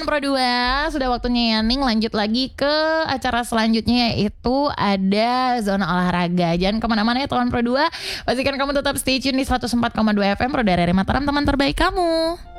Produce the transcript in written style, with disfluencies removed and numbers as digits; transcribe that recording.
Pro 2, sudah waktunya Yaning lanjut lagi ke acara selanjutnya, yaitu ada zona olahraga. Jangan kemana-mana ya teman Pro 2. Pastikan kamu tetap stay tune di 104,2 FM Pro Daerah Mataram, teman terbaik kamu.